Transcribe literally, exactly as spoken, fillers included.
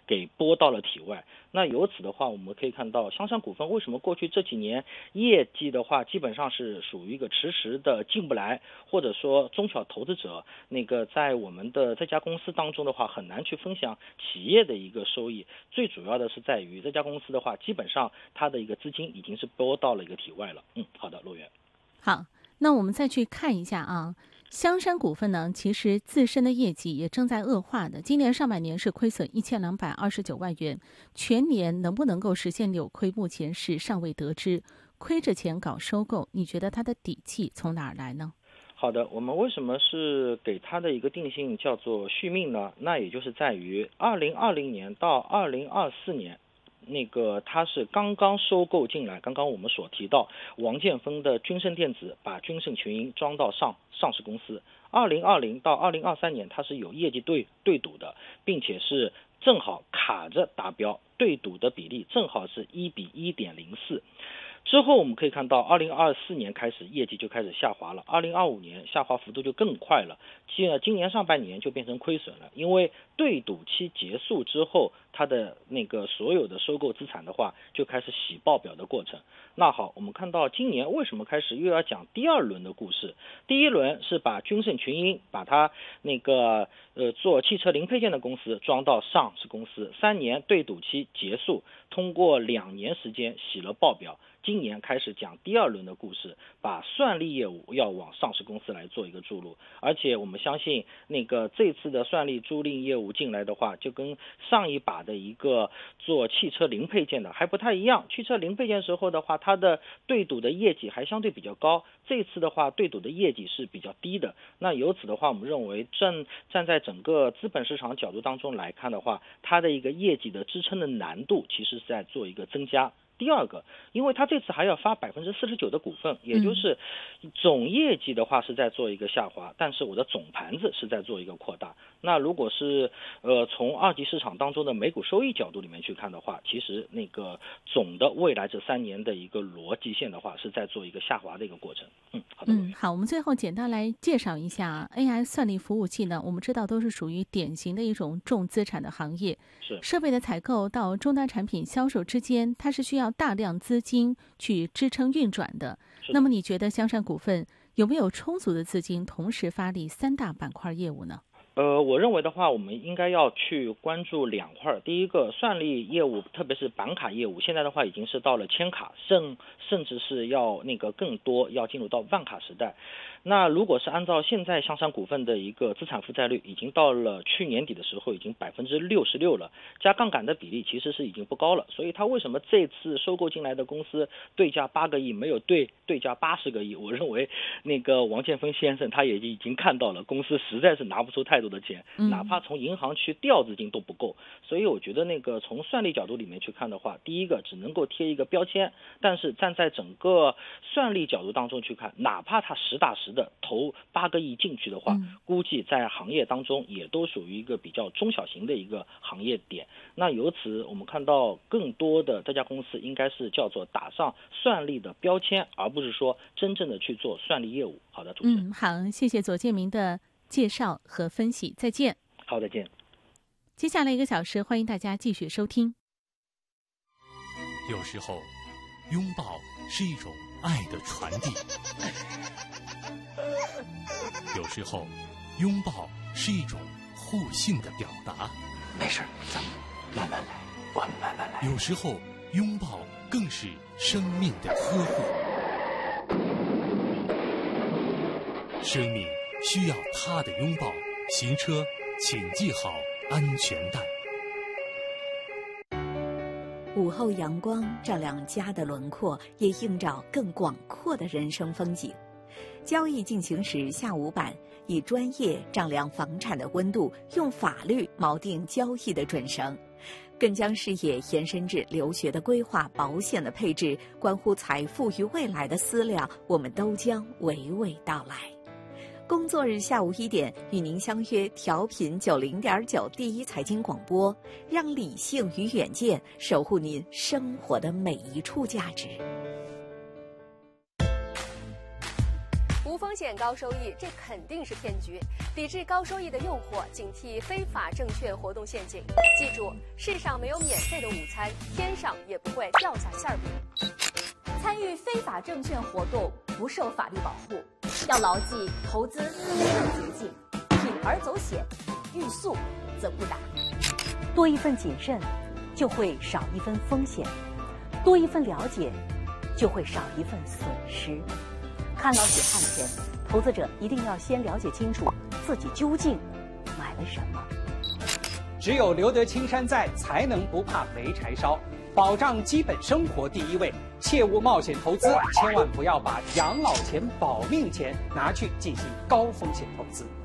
给拨到了体外。那由此的话，我们可以看到香山股份为什么过去这几年业绩的话，基本上是属于一个迟迟的进不来，或者说中小投资者那个在我们的这家公司当中的话，很难去分享企业的一个收益。最主要的是在于这家公司的话，基本上它的一个资金已经是拨到了一个体外了。嗯，好的，陆源。 好，那我们再去看一下啊。香山股份呢，其实自身的业绩也正在恶化的。今年上半年是亏损一千两百二十九万元，全年能不能够实现扭亏，目前是尚未得知。亏着钱搞收购，你觉得它的底气从哪儿来呢？ 好的，我们为什么是给它的一个定性叫做续命呢？那也就是在于二零二零年到二零二四年。那个它是刚刚收购进来，刚刚我们所提到王建锋的君盛电子把君盛群英装到上上市公司，二零二零到二零二三年它是有业绩对对赌的，并且是正好卡着达标，对赌的比例正好是一比一点零四。之后我们可以看到二零二四年开始业绩就开始下滑了，二零二五年下滑幅度就更快了，今今年上半年就变成亏损了，因为对赌期结束之后，它的那个所有的收购资产的话就开始洗报表的过程。那好，我们看到今年为什么开始又要讲第二轮的故事？第一轮是把君盛群英把它那个呃做汽车零配件的公司装到上市公司，三年对赌期结束，通过两年时间洗了报表。今年开始讲第二轮的故事，把算力业务要往上市公司来做一个注入，而且我们相信那个这次的算力租赁业务进来的话，就跟上一把的一个做汽车零配件的还不太一样。汽车零配件时候的话，它的对赌的业绩还相对比较高，这次的话对赌的业绩是比较低的。那由此的话，我们认为站站在整个资本市场角度当中来看的话，它的一个业绩的支撑的难度其实是在做一个增加。第二个，因为他这次还要发百分之四十九的股份，也就是总业绩的话是在做一个下滑，但是我的总盘子是在做一个扩大。那如果是呃从二级市场当中的每股收益角度里面去看的话，其实那个总的未来这三年的一个逻辑线的话是在做一个下滑的一个过程。嗯，好的。 嗯，好，我们最后简单来介绍一下 A I 算力服务器呢，我们知道都是属于典型的一种重资产的行业， 是设备的采购到终端产品销售之间，它是需要大量资金去支撑运转的。那么你觉得香山股份有没有充足的资金同时发力三大板块业务呢？ 呃，我认为的话，我们应该要去关注两块。第一个，算力业务，特别是板卡业务，现在的话已经是到了千卡，甚甚至是要那个更多，要进入到万卡时代。那如果是按照现在香山股份的一个资产负债率，已经到了去年底的时候已经百分之六十六了，加杠杆的比例其实是已经不高了。所以它为什么这次收购进来的公司对价八个亿，没有对对价八十个亿？我认为那个王建锋先生他也已经看到了，公司实在是拿不出太多的钱，哪怕从银行去调资金都不够。所以我觉得那个从算力角度里面去看的话，第一个只能够贴一个标签，但是站在整个算力角度当中去看，哪怕它实打实的投八个亿进去的话，估计在行业当中也都属于一个比较中小型的一个行业点。那由此我们看到更多的这家公司应该是叫做打上算力的标签，而不是说真正的去做算力业务。好的，主持人。 嗯，好，谢谢左建明的介绍和分析，再见。 好，再见。 接下来一个小时，欢迎大家继续收听。 有时候，拥抱是一种爱的传递；有时候，拥抱是一种互信的表达。 没事，咱们慢慢来，我们慢慢来。 有时候，拥抱更是生命的呵护。生命需要他的拥抱。行车请系好安全带。 午后阳光照亮家的轮廓，也映照更广阔的人生风景。交易进行时下午版，以专业丈量房产的温度，用法律锚定交易的准绳，更将视野延伸至留学的规划、保险的配置，关乎财富与未来的思量，我们都将娓娓道来。工作日下午一点，与您相约调频九零点九第一财经广播，让理性与远见守护您生活的每一处价值。 无风险高收益，这肯定是骗局。抵制高收益的诱惑，警惕非法证券活动陷阱。记住，世上没有免费的午餐，天上也不会掉下馅饼。 参与非法证券活动不受法律保护，要牢记投资没有捷径，铤而走险，欲速则不达。 多一份谨慎，就会少一分风险；多一份了解，就会少一份损失。看老几看钱，投资者一定要先了解清楚自己究竟买了什么。 只有留得青山在，才能不怕没柴烧。保障基本生活第一位，切勿冒险投资，千万不要把养老钱、保命钱拿去进行高风险投资。